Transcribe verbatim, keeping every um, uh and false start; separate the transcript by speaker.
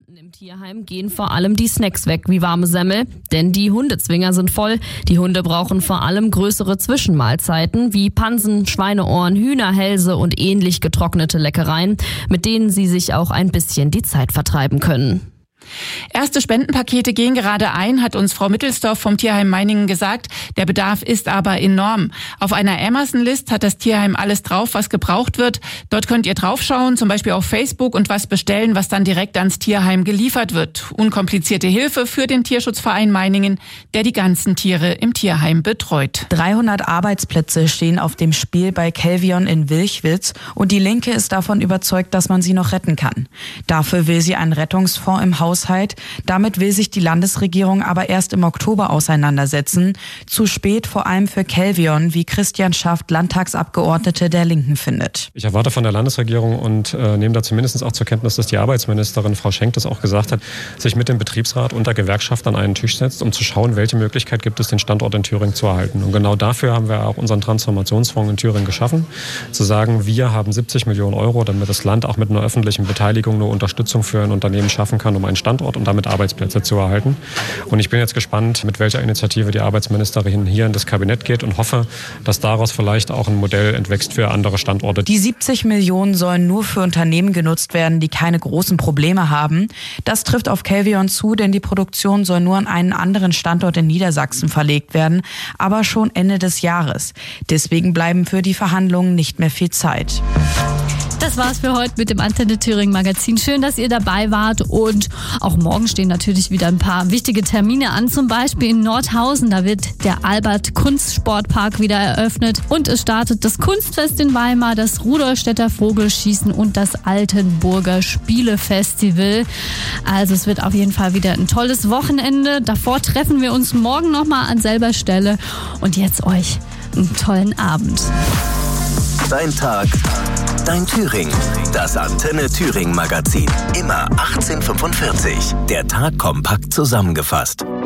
Speaker 1: Im Tierheim gehen vor allem die Snacks weg wie warme Semmel, denn die Hundezwinger sind voll. Die Hunde brauchen vor allem größere Zwischenmahlzeiten wie Pansen, Schweineohren, Hühnerhälse und ähnlich getrocknete Leckereien, mit denen sie sich auch ein bisschen die Zeit vertreiben können.
Speaker 2: Erste Spendenpakete gehen gerade ein, hat uns Frau Mittelsdorf vom Tierheim Meiningen gesagt. Der Bedarf ist aber enorm. Auf einer Amazon-List hat das Tierheim alles drauf, was gebraucht wird. Dort könnt ihr draufschauen, zum Beispiel auf Facebook, und was bestellen, was dann direkt ans Tierheim geliefert wird. Unkomplizierte Hilfe für den Tierschutzverein Meiningen, der die ganzen Tiere im Tierheim betreut.
Speaker 3: dreihundert Arbeitsplätze stehen auf dem Spiel bei Kelvion in Wilchwitz und die Linke ist davon überzeugt, dass man sie noch retten kann. Dafür will sie einen Rettungsfonds im Haushalt. Damit will sich die Landesregierung aber erst im Oktober auseinandersetzen. Zu spät vor allem für Kelvion, wie Christian Schaft, Landtagsabgeordnete der Linken, findet.
Speaker 4: Ich erwarte von der Landesregierung und äh, nehme da zumindest auch zur Kenntnis, dass die Arbeitsministerin Frau Schenk das auch gesagt hat, sich mit dem Betriebsrat und der Gewerkschaft an einen Tisch setzt, um zu schauen, welche Möglichkeit gibt es, den Standort in Thüringen zu erhalten. Und genau dafür haben wir auch unseren Transformationsfonds in Thüringen geschaffen, zu sagen, wir haben siebzig Millionen Euro, damit das Land auch mit einer öffentlichen Beteiligung eine Unterstützung für ein Unternehmen schaffen kann, um einen Standort und damit Arbeitsplätze zu erhalten. Und ich bin jetzt gespannt, mit welcher Initiative die Arbeitsministerin hier in das Kabinett geht und hoffe, dass daraus vielleicht auch ein Modell entwächst für andere Standorte.
Speaker 3: Die siebzig Millionen sollen nur für Unternehmen genutzt werden, die keine großen Probleme haben. Das trifft auf Kelvion zu, denn die Produktion soll nur an einen anderen Standort in Niedersachsen verlegt werden, aber schon Ende des Jahres. Deswegen bleiben für die Verhandlungen nicht mehr viel Zeit.
Speaker 5: Das war's für heute mit dem Antenne Thüringen Magazin. Schön, dass ihr dabei wart, und auch morgen stehen natürlich wieder ein paar wichtige Termine an. Zum Beispiel in Nordhausen, da wird der Albert Kunstsportpark wieder eröffnet und es startet das Kunstfest in Weimar, das Rudolstädter Vogelschießen und das Altenburger Spielefestival. Also es wird auf jeden Fall wieder ein tolles Wochenende. Davor treffen wir uns morgen nochmal an selber Stelle, und jetzt euch einen tollen Abend.
Speaker 6: Dein Tag, dein Thüringen. Das Antenne Thüringen Magazin. Immer achtzehn Uhr fünfundvierzig. Der Tag kompakt zusammengefasst.